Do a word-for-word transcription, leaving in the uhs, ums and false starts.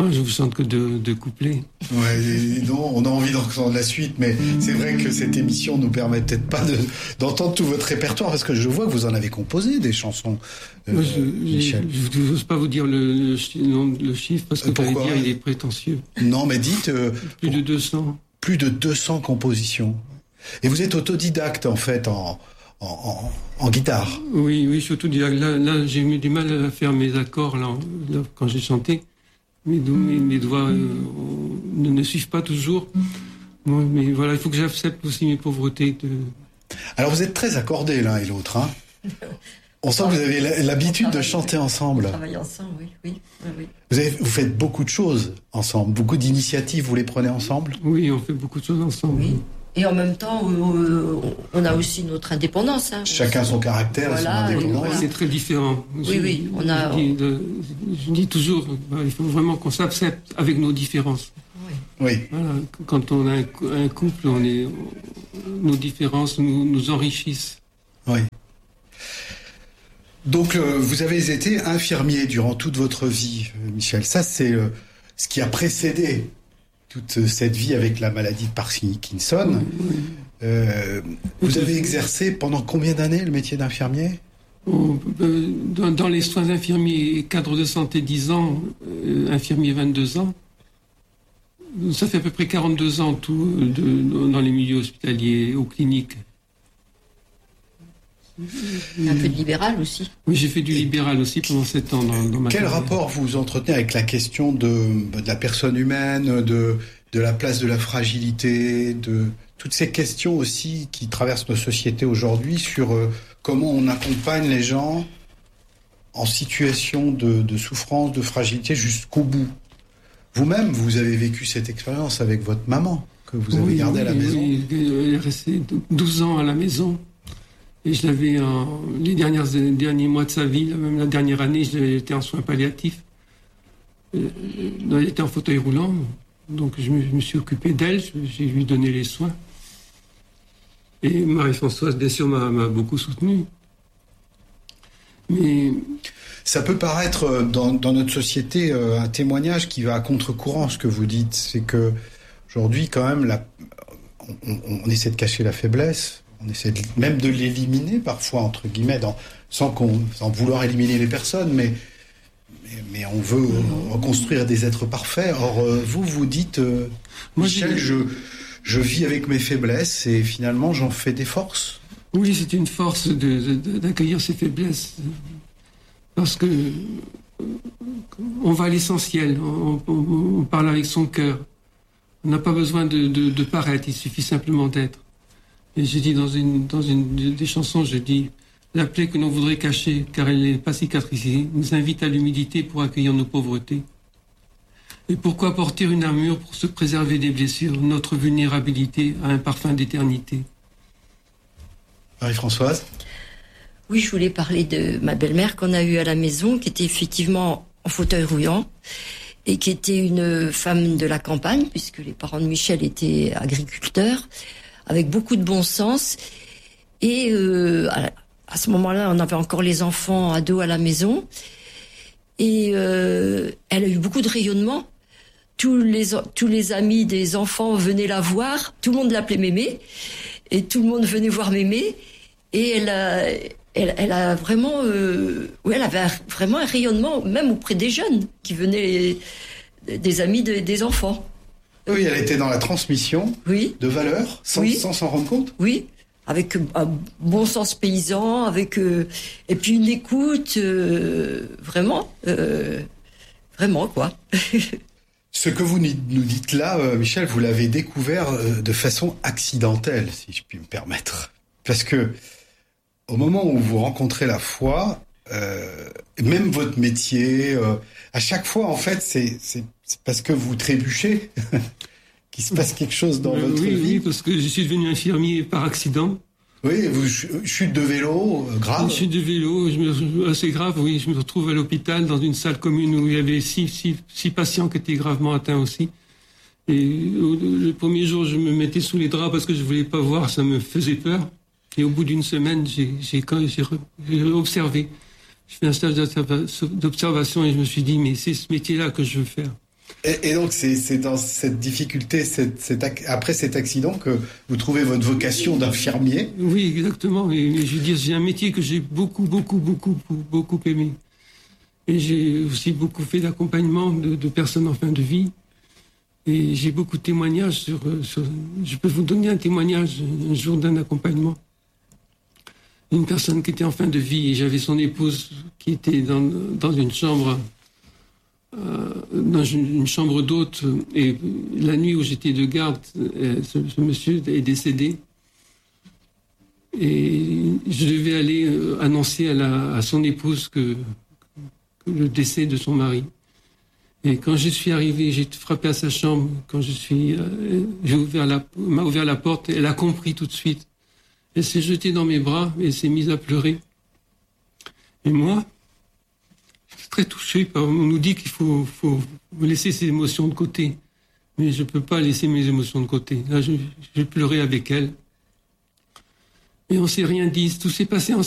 Oh, je vous chante que deux, deux couplets. Ouais, non, on a envie d'entendre la suite, mais c'est vrai que cette émission nous permet peut-être pas de, d'entendre tout votre répertoire, parce que je vois que vous en avez composé des chansons, euh, Moi, je, Michel. Je n'ose pas vous dire le, le, le chiffre, parce que Euh, vous allez pourquoi dire il est prétentieux. Non, mais dites... Euh, Plus de deux cents. Plus de deux cents compositions. Et vous êtes autodidacte, en fait, en, en, en, en guitare. Oui, oui, je suis autodidacte. Là, là, j'ai eu du mal à faire mes accords, là, là quand j'ai chanté. Mes, do, mes, mes doigts euh, ne, ne suivent pas toujours. Bon, mais voilà, il faut que j'accepte aussi mes pauvretés. De... Alors, vous êtes très accordés l'un et l'autre, hein. On sent que vous avez l'habitude de chanter ensemble. On travaille ensemble, oui, oui, oui. Vous, avez, vous faites beaucoup de choses ensemble, beaucoup d'initiatives, vous les prenez ensemble? Oui, on fait beaucoup de choses ensemble. Oui. Et en même temps, euh, on a aussi notre indépendance. Hein. Chacun son caractère, voilà, son indépendance. Voilà. C'est très différent. Oui, je, oui, on a... Je dis, de, je dis toujours, bah, il faut vraiment qu'on s'accepte avec nos différences. Oui. Oui. Voilà, quand on a un, un couple, on est, nos différences nous, nous enrichissent. Oui. Donc, euh, vous avez été infirmier durant toute votre vie, Michel. Ça, c'est euh, ce qui a précédé toute cette vie avec la maladie de Parkinson. Oui, oui. Euh, vous avez exercé pendant combien d'années le métier d'infirmier? Oh, euh, dans, dans les soins infirmiers, cadre de santé dix ans, euh, infirmier vingt-deux ans. Ça fait à peu près quarante-deux ans tout de, dans les milieux hospitaliers, aux cliniques. Un peu de libéral aussi. Oui, j'ai fait du libéral aussi pendant sept ans dans, dans ma Quel carrière. rapport vous entretenez avec la question de, de la personne humaine, de, de la place de la fragilité, de toutes ces questions aussi qui traversent nos sociétés aujourd'hui sur euh, comment on accompagne les gens en situation de, de souffrance, de fragilité jusqu'au bout. Vous-même, vous avez vécu cette expérience avec votre maman, que vous avez oui, oui, gardée à la maison. Oui, elle est restée douze ans à la maison. Et je l'avais, en, les, dernières, les derniers mois de sa vie, même la dernière année, j'étais en soins palliatifs. Elle était en fauteuil roulant, donc je me, je me suis occupé d'elle, j'ai lui donné les soins. Et Marie-Françoise, bien sûr, m'a, m'a beaucoup soutenu. Mais... Ça peut paraître, dans, dans notre société, un témoignage qui va à contre-courant, ce que vous dites. C'est que, aujourd'hui, quand même, la, on, on, on essaie de cacher la faiblesse. On essaie de, même de l'éliminer parfois, entre guillemets, dans, sans, qu'on, sans vouloir éliminer les personnes, mais, mais, mais on veut euh, reconstruire des êtres parfaits. Or, euh, vous, vous dites, euh, Moi, Michel, je, je vis avec mes faiblesses et finalement, j'en fais des forces. Oui, c'est une force de, de, d'accueillir ces faiblesses. Parce que on va à l'essentiel, on, on, on parle avec son cœur. On n'a pas besoin de, de, de paraître, il suffit simplement d'être. Et j'ai dit dans une, dans une des chansons, je dis, la plaie que l'on voudrait cacher, car elle n'est pas cicatrisée, nous invite à l'humilité pour accueillir nos pauvretés. Et pourquoi porter une armure pour se préserver des blessures? Notre vulnérabilité a un parfum d'éternité. Marie-Françoise? Oui, je voulais parler de ma belle-mère qu'on a eue à la maison, qui était effectivement en fauteuil roulant et qui était une femme de la campagne, puisque les parents de Michel étaient agriculteurs, avec beaucoup de bon sens. Et euh, à, à ce moment-là, on avait encore les enfants ados à la maison. Et euh, elle a eu beaucoup de rayonnement. Tous les, tous les amis des enfants venaient la voir. Tout le monde l'appelait Mémé. Et tout le monde venait voir Mémé. Et elle a, elle, elle a vraiment... Euh, oui, elle avait un, vraiment un rayonnement, même auprès des jeunes, qui venaient des amis de, des enfants. Oui, elle était dans la transmission oui. de valeurs, sans, oui. sans s'en rendre compte. Oui, avec un bon sens paysan, avec euh, et puis une écoute, euh, vraiment, euh, vraiment quoi. Ce que vous nous dites là, euh, Michel, vous l'avez découvert euh, de façon accidentelle, si je puis me permettre. Parce que au moment où vous rencontrez la foi, euh, même votre métier, euh, à chaque fois, en fait, c'est, c'est, c'est parce que vous trébuchez qu'il se passe quelque chose dans euh, votre oui, vie. Oui, parce que je suis devenu infirmier par accident. Oui, vous chute de vélo, euh, grave. Une chute de vélo, je me, assez grave, oui. Je me retrouve à l'hôpital dans une salle commune où il y avait six, six, six patients qui étaient gravement atteints aussi. Et le premier jour, je me mettais sous les draps parce que je voulais pas voir, ça me faisait peur. Et au bout d'une semaine, j'ai, j'ai, j'ai, j'ai observé. Je fais un stage d'observation et je me suis dit, mais c'est ce métier-là que je veux faire. Et, et donc, c'est, c'est dans cette difficulté, cette, cette, après cet accident, que vous trouvez votre vocation d'infirmier. Oui, exactement. Et, et je veux dire, j'ai un métier que j'ai beaucoup, beaucoup, beaucoup, beaucoup aimé. Et j'ai aussi beaucoup fait d'accompagnement de, de personnes en fin de vie. Et j'ai beaucoup de témoignages sur, sur... Je peux vous donner un témoignage un jour d'un accompagnement. Une personne qui était en fin de vie, et j'avais son épouse qui était dans, dans une chambre... Euh, dans une, une chambre d'hôte, et la nuit où j'étais de garde, euh, ce, ce monsieur est décédé, et je devais aller euh, annoncer à, la, à son épouse que, que le décès de son mari. Et quand je suis arrivé, j'ai frappé à sa chambre. Quand je suis, euh, j'ai ouvert la, m'a ouvert la porte, elle a compris tout de suite. Elle s'est jetée dans mes bras et s'est mise à pleurer. Et moi, très touché. On nous dit qu'il faut, faut laisser ses émotions de côté. Mais je ne peux pas laisser mes émotions de côté. Là, je, je pleurais avec elle. Et on ne s'est rien dit. Tout s'est passé en